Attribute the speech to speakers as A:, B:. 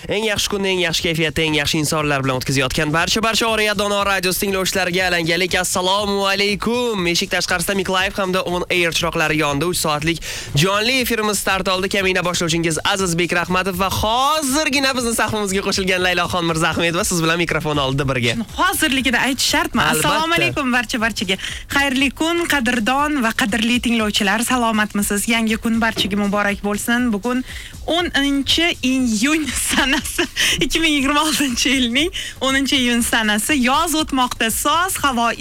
A: eng yaxshi kunni, eng yaxshi kayfiyatda, eng yaxshi insonlar bilan o'tkazayotgan barcha Oriya Dono radiosi tinglovchilariga alanganlik assalomu alaykum. Eshik tashqarisida Miklayev hamda on air chiroqlari yonida 3 soatlik jonli efirimiz start oldi. Kamina boshlovchingiz Azizbek Rahmatov va hozirgina bizning sahifamizga qo'shilgan Layloxon Mirzahmedova siz bilan mikrofon oldida birga.
B: Hozirligida aytish shartmi? Assalomu alaykum barchaga. Xayrli kun, qadrdon va qadrli tinglovchilar, salomatmisiz? Yangi kun barchaga muborak bo'lsin. Bugun 10-iyun sanasi 2026-yilning 10-iyun sanasi, yoz o'tmoqda, soz havo